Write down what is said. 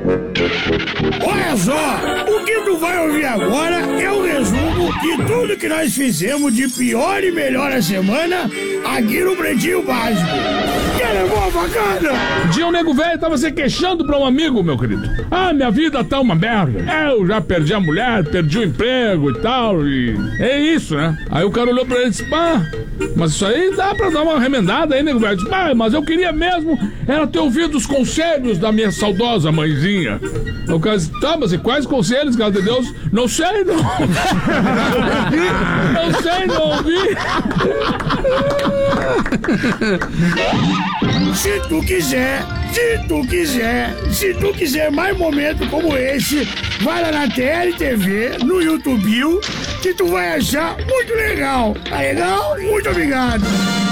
Olha só, o que tu vai ouvir agora é um resumo de tudo que nós fizemos de pior e melhor a semana aqui no Pretinho Básico. Que levou a facada? Um dia um nego velho tava se queixando pra um amigo, meu querido. Ah, minha vida tá uma merda. Eu já perdi a mulher, perdi o emprego e tal, e é isso, né? Aí o cara olhou pra ele e disse, pá, mas isso aí dá pra dar uma remendada aí, nego velho. Disse, pá, mas eu queria mesmo era ter ouvido os conselhos da minha saudosa mãezinha. O cara disse, tá, mas e quais conselhos, cara de Deus? Não sei, não. Não sei, não ouvi. Se tu quiser mais momentos como esse, vai lá na TLTV, no YouTube, que tu vai achar muito legal. Tá legal? Muito obrigado.